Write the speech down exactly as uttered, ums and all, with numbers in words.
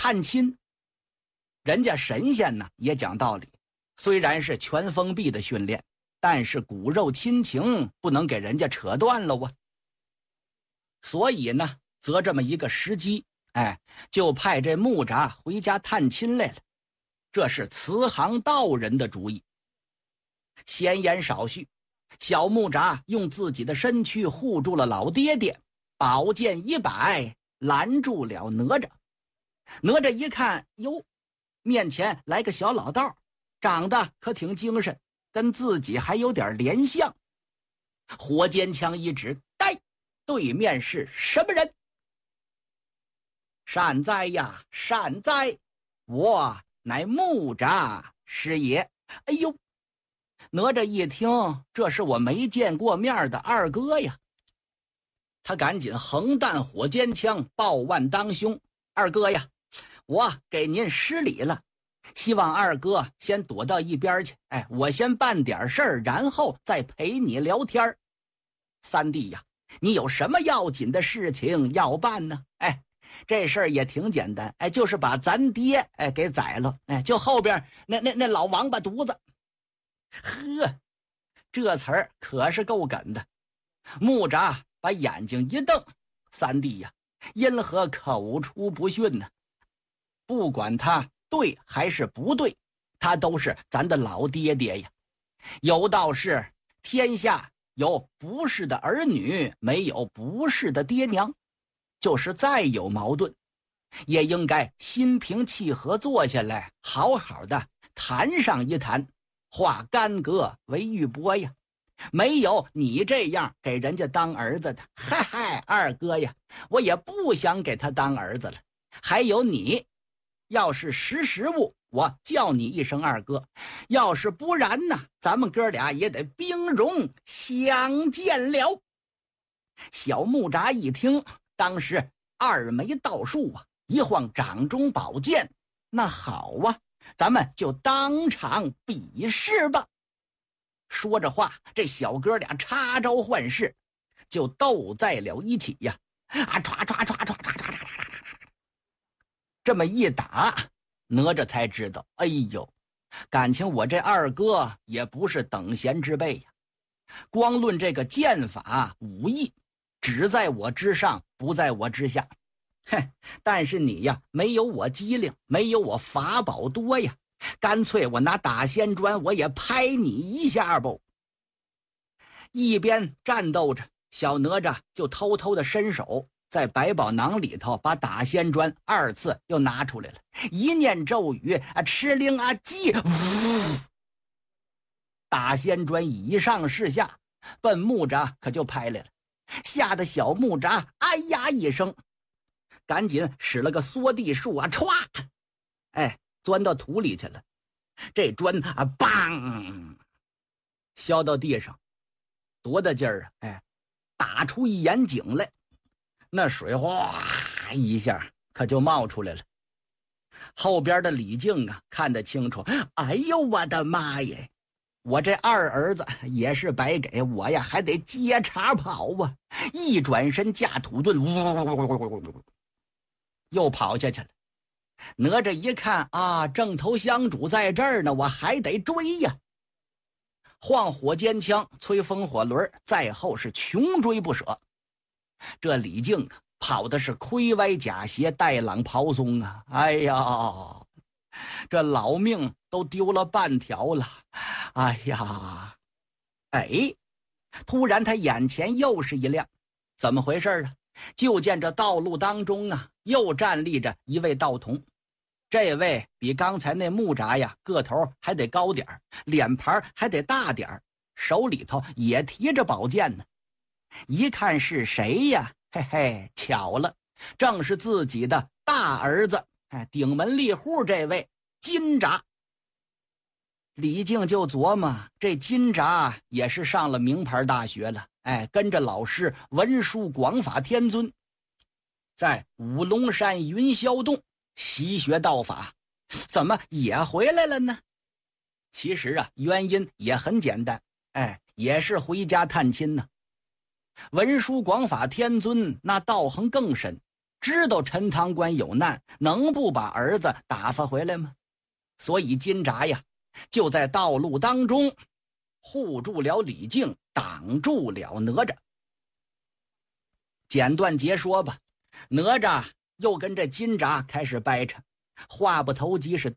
探亲。人家神仙呢也讲道理，虽然是全封闭的训练，但是骨肉亲情不能给人家扯断了啊。所以呢，择这么一个时机，哎，就派这木札回家探亲来了。这是慈航道人的主意。闲言少叙，小木札用自己的身躯护住了老爹爹，宝剑一摆，拦住了哪吒。哪吒一看，哟，面前来个小老道，长得可挺精神，跟自己还有点联想。火尖枪一指，呆，对面是什么人？善哉呀，善哉，我乃木札师爷。哎呦，哪吒一听，这是我没见过面的二哥呀。他赶紧横弹火尖枪，抱腕当胸：二哥呀，我给您施礼了，希望二哥先躲到一边去，哎，我先办点事儿，然后再陪你聊天。三弟呀，你有什么要紧的事情要办呢？哎，这事儿也挺简单，哎，就是把咱爹哎给宰了，哎，就后边那那那老王八犊子。呵，这词儿可是够梗的。木札把眼睛一瞪：三弟呀，因何口出不逊呢？不管他对还是不对，他都是咱的老爹爹呀。有道是，天下有不是的儿女，没有不是的爹娘。就是再有矛盾，也应该心平气和坐下来，好好的谈上一谈，化干戈为玉帛呀。没有你这样给人家当儿子的，嗨嗨，二哥呀，我也不想给他当儿子了。还有你，要是识时务，我叫你一声二哥；要是不然呢，咱们哥俩也得兵戎相见了。小木札一听，当时二眉倒竖啊，一晃掌中宝剑。那好啊，咱们就当场比试吧。说着话，这小哥俩插招换式，就斗在了一起呀！啊，唰唰唰唰唰唰唰唰，这么一打，哪吒才知道，哎呦，感情我这二哥也不是等闲之辈呀。光论这个剑法武艺，只在我之上，不在我之下。哼，但是你呀，没有我机灵，没有我法宝多呀。干脆我拿打仙砖，我也拍你一下不。一边战斗着，小哪吒就偷偷的伸手在百宝囊里头把打仙砖二次又拿出来了，一念咒语啊，吃灵啊叽，呜，打仙砖以上是下，奔木札可就拍来了。吓得小木札哎呀一声，赶紧使了个缩地术啊，歘，哎，钻到土里去了。这砖啊，棒，削到地上，多大劲儿啊！哎，打出一眼井来，那水哗一下可就冒出来了。后边的李靖啊，看得清楚，哎呦我的妈耶！我这二儿子也是白给我呀，还得接茬跑啊！一转身架土遁，呜，又跑下去了。哪吒一看啊，正头相主在这儿呢，我还得追呀！晃火尖枪，催风火轮，在后是穷追不舍。这李靖啊，跑的是盔歪甲斜，带啷袍松啊！哎呀，这老命都丢了半条了！哎呀，哎，突然他眼前又是一亮，怎么回事啊？就见这道路当中啊，又站立着一位道童。这位比刚才那木札呀个头还得高点儿，脸盘还得大点儿，手里头也提着宝剑呢。一看是谁呀？嘿嘿，巧了，正是自己的大儿子，哎，顶门立户这位金札。李靖就琢磨，这金札也是上了名牌大学了，哎，跟着老师文殊广法天尊，在五龙山云霄洞习学道法，怎么也回来了呢？其实啊，原因也很简单，哎，也是回家探亲呢。文殊广法天尊那道行更深， 知道陈塘关有难，能不把儿子打发回来吗？所以金札呀，就在道路当中护住了李靖，挡住了哪吒。简短截说吧，哪吒又跟这金札开始掰扯，话不投机是